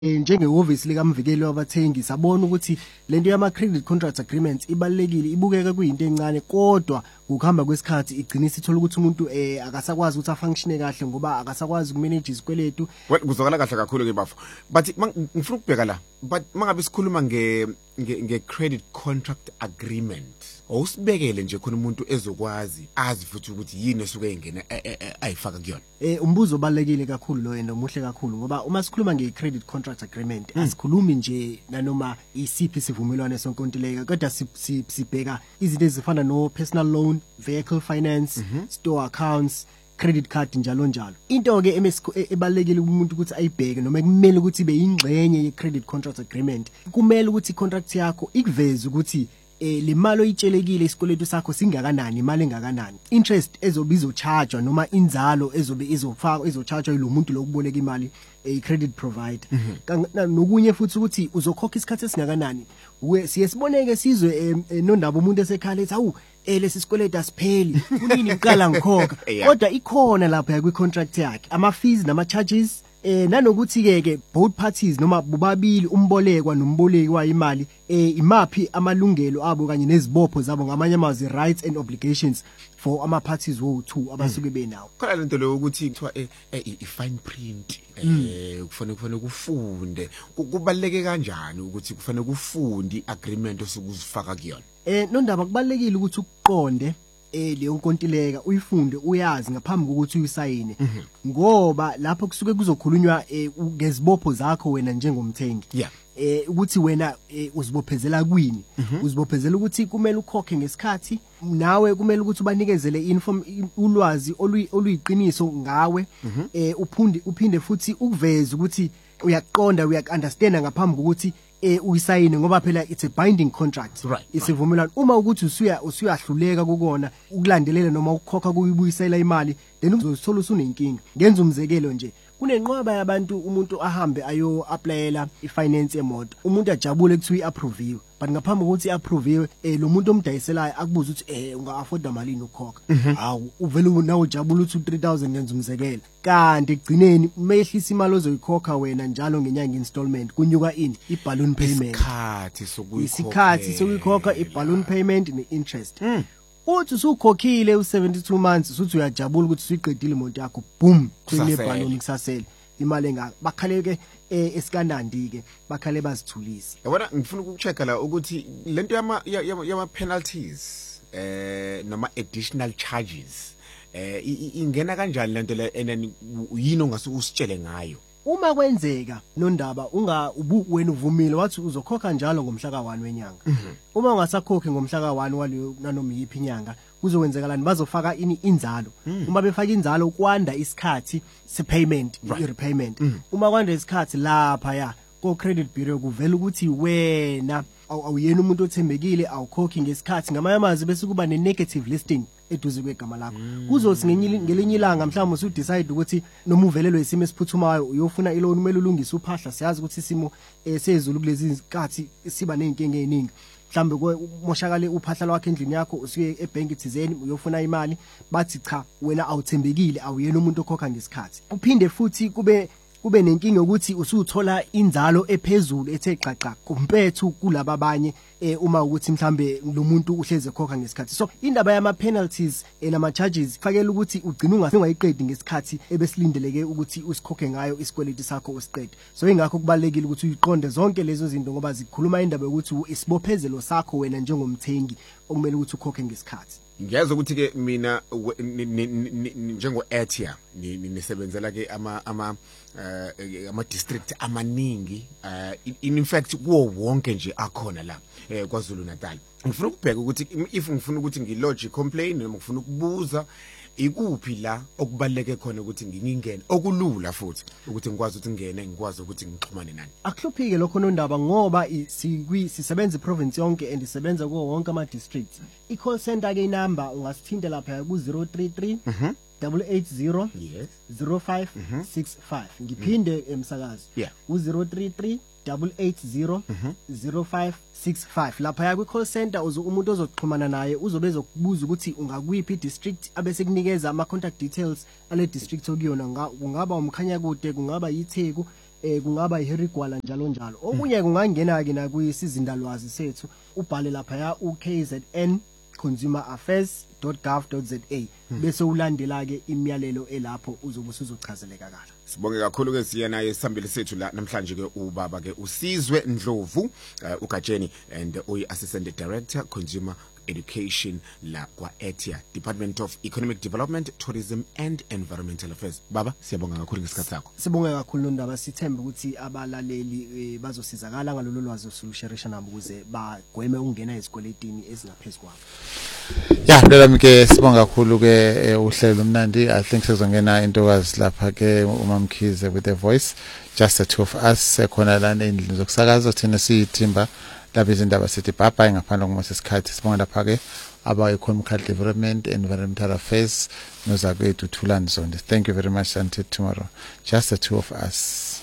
njengehhovisi likamvikeli wabathengi sabona ukuthi lento yama credit contract agreements ibalekile ibukeka kuyinto encane kodwa ukuhamba kwesikhathi igcina isithola ukuthi umuntu akasakwazi ukuthi afunctione kahle ngoba akasakwazi ukumanage isikweletu. Kuzokala kahle kakhulu ke bafo, but ngifuna ukubheka la, but mangabe sikhuluma nge credit contract agreement awusibekele nje khona umuntu ezokwazi azi futhi ukuthi yini esuke ingena ayifaka kuyona. Umbuzo obalekile kakhulu lo yena omuhle kakhulu ngoba uma sikhuluma nge credit contract agreement asikhulumi nje nanoma isiphi isivumelwano sonkontileka kodwa sibheka izinto ezifana no personal loan, vehicle finance, store accounts, credit card njalo njalo. Into ke ebalekile umuntu ukuthi ayibheke noma kumele ukuthi ibe ingxenye ye credit contract agreement. Kumele ukuthi contract yakho ikuveze ukuthi le mali oyitshelekile isikweletu sakho singakanani, imali engakanani, interest ezobe izochargewa noma inzalo ezobe izofakwa izochargewa yilo muntu lokuboleka imali credit provider. Nokunye futhi ukuthi uzokhokha isikhathi esingakanani. Siyesiboneke sizwe nondaba umuntu esekhala ethi awu lesi sikweletu asipheli kunini ngiqala ngikhokha kodwa ikhona lapha kwi contract yakhe ama fees nama charges nanokuthi ke both parties noma bobabili umbolekwa nomboleki wa imali imaphi amalungelo abo kanye nezibopho zabo ngamanye amazwi rights and obligations for ama parties wo two abasuke benawo. Khona lento leyo ukuthi kuthiwa i fine print kufanele kufunde kubaleke kanjani ukuthi kufanele kufunde agreement osukuzifaka kuyona. Nondaba kubalekile ukuthi ukuqonde leyo nkontileka uyifunde uyazi ngaphambi kokuthi uyisayine ngoba lapho kusuke kuzokhulunywa ngezibopho zakho wena njengomthengi. Ukuthi wena uzibophezela kwini, uzibophezela ukuthi kumele ukhokhe ngesikhathi, nawe kumele ukuthi ubanikezele ulwazi oluyiqiniso ngawe, uphinde futhi ukuveza ukuthi uyaqonda uyakunderstand ngaphambi kokuthi uyisayine ngoba phela it's a binding contract. Isivumelwano uma ukuthi usuyahluleka kokona ukulandelela noma ukukhokha kuyibuyisela imali then uzothola usunenkinga. Ngenza umzekelo nje kunenqwaba yabantu umuntu ahambe ayo applyela ifinance yemoto, umuntu ajabule ukuthi uyiapprove but ngaphambi kokuthi iapprove lo muntu omdayiselayo akubuza ukuthi unga afford malini ukukhokha. Hawu uvele nawe ujabule ukuthi 3000 ngenza umzekelo kanti egcineni mehlisa imali ozoyikhokha wena njalo ngenyanga installment kunyuka ini i-balloon payment, isikhathi sokuyikhokha i-balloon payment ne-interest. Uthi usukhokhile u72 months usuthi uyajabula ukuthi usuyiqedile imoto yakho boom kule balloon kusasele imali engaka bakhaleke esikanandi ke bakhale bazithulisa. Yabona ngifuna ukuchecka la ukuthi lento yama penalties noma additional charges ingena kanjani lento le and yini ongasutshele ngayo uma kwenzeka nondaba wena uvumile wathi uzokhokha njalo ngomhla ka1 wenyanga. Uma ungasakhokhi ngomhla ka1 waleyo nanoma yiphi inyanga kuzokwenzekalani bazofaka inzalo. Uma befaka inzalo kwanda isikhathi sepayment repayment. Uma kwanda isikhathi lapha ko credit bureau kuvela ukuthi wena awuyena umuntu othembekile awukhokhi ngesikhathi ngamanye amazwi bese kuba ne negative listing eduze kwegama lakho. Kuzothi ngelinye ilanga mhlawumbe usu decide ukuthi noma uvelelwe isimo esiphuthumayo uyofuna iloan kumele ulungise uphahla, siyazi ukuthi isimo sezulu kulezi izikhathi siba nenkinga eziningi. Mhlambe moshakale uphahla lwakhe endlini yakho usuke ebank thizeni uyofuna imali bathi cha wena awuthembekile awuyena umuntu okhokha ngesikhathi. Uphinde futhi kube nenkinga ukuthi usuthola inzalo ephezulu ethe xaxa kumpethu kulaba abanye uma ukuthi mhlambe lo muntu uhleze ekhokha ngesikhathi. So indaba yama penalties nama charges fakela ukuthi ugcina ungayiqedi ngesikhathi ebesilindeleke ukuthi usikhokhe ngayo isikweletu sakho usiqede. So ingakho kubalekile ukuthi uyiqonde zonke lezo zinto ngoba zikhuluma indaba ukuthi isibophezelo sakho wena njengomthengi okumele ukuthi ukhokhe ngesikhathi. Ngiyeza ukuthi ke mina njengo Atia nisebenzela ke ama district amaningi in fact kuwo wonke nje akhona la kwaZulu Natal. Ngifuna ukubheka ukuthi if ngifuna ukuthi ngilodge complaint noma ngifuna ukubuza ikuphi la okubaleke khona ukuthi ngingene okulula futhi ukuthi ngikwazi ukuthi ngene ngikwazi ukuthi ngixhumane nani. Akuhluphike lokho nondaba ngoba sisebenza iprovince yonke and isebenza kuwo wonke ama districts. I-call center ke inamba ungasithinta lapha ku 033 880 0565. Ngiphinde emsakazi u 033 880 0565. Lapha ya kwi-call center umuntu ozoxhumana naye uzobe ezokubuza ukuthi ungakuyiphi district abese kunikeza ama contact details ale district okuyona kungaba umkhanya kude kungaba yiTheku kungaba iHerigwala njalo njalo. Okunye kungangena ke na kwisizindalwazi sethu ubhale lapha ya ukznconsumerAffairs.gov.za bese ulandela ke imiyalelo elapho uzobe usuzochazeleka kahle. Sibonge kakhulu ke siyena isambili sethu la namhlanje ke ubaba ke uSizwe Ndlovu uGatsheni and uyi Assistant Director Consumer Education la kwa ETIA Department of Economic Development, Tourism and Environmental Affairs. Baba siyabonga kakhulu ngesikhathi sakho. Sibonge kakhulu Nondaba, sithembe ukuthi abalaleli bazosizakala ngalolu lwazi osulusharisha nabo ukuze bagweme ukungena ezikweletini ezingaphezulu kwabo. Yeah, ndelami ke sibonga kakhulu ke uhlelo mnandi. I think sizongena intokazi lapha ke uMamkhize with the voice, just the two of us khona lana endlini zokusakaza thina siyithimba laba izindaba sithi bye ngaphandle komusa isikhathi. Sibonga lapha ke aba economic development, environmental affairs nozakwethu Thulani Zondi. Thank you very much until tomorrow, just the two of us.